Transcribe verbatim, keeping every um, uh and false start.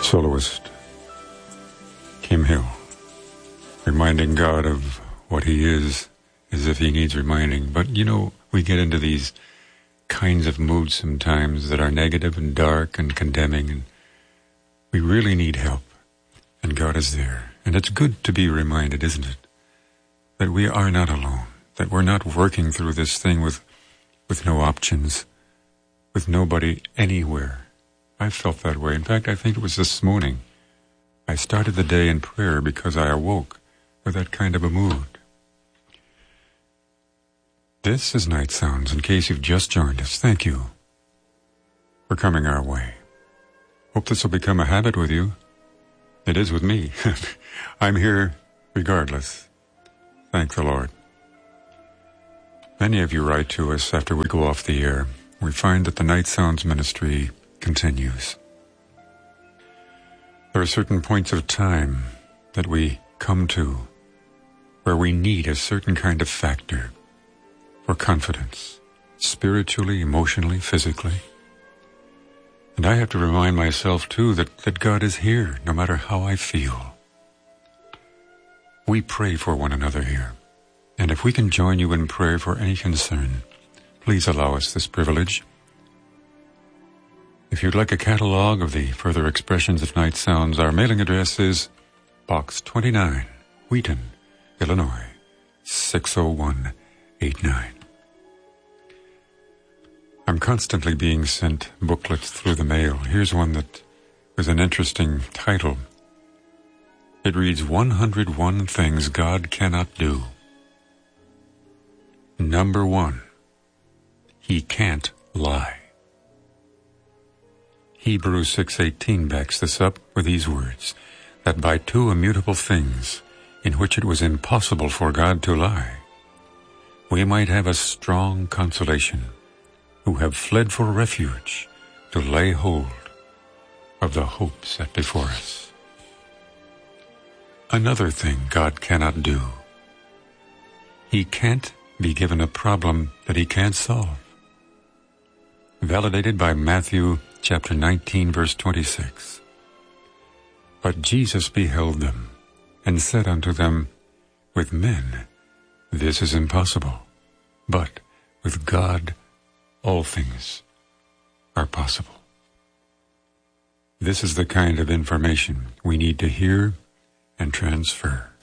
soloist Kim Hill, reminding God of what he is as if he needs reminding. But, you know, we get into these kinds of moods sometimes that are negative and dark and condemning, and we really need help, and God is there. And it's good to be reminded, isn't it, that we are not alone, that we're not working through this thing with, with no options, with nobody anywhere. I felt that way. In fact, I think it was this morning. I started the day in prayer because I awoke with that kind of a mood. This is Night Sounds, in case you've just joined us. Thank you for coming our way. Hope this will become a habit with you. It is with me. I'm here regardless. Thank the Lord. Many of you write to us after we go off the air. We find that the Night Sounds ministry continues. There are certain points of time that we come to where we need a certain kind of factor for confidence, spiritually, emotionally, physically. And I have to remind myself, too, that, that God is here, no matter how I feel. We pray for one another here. And if we can join you in prayer for any concern, please allow us this privilege. If you'd like a catalog of the further expressions of Night Sounds, our mailing address is Box twenty-nine, Wheaton, Illinois, six oh one eight nine. I'm constantly being sent booklets through the mail. Here's one that with an interesting title. It reads, one hundred one Things God Cannot Do. Number one, He can't lie. Hebrews six eighteen backs this up with these words, that by two immutable things, in which it was impossible for God to lie, we might have a strong consolation, who have fled for refuge to lay hold of the hope set before us. Another thing God cannot do. He can't be given a problem that he can't solve. Validated by Matthew chapter nineteen, verse twenty-six. But Jesus beheld them, and said unto them, with men this is impossible, but with God all things are possible. This is the kind of information we need to hear and transfer.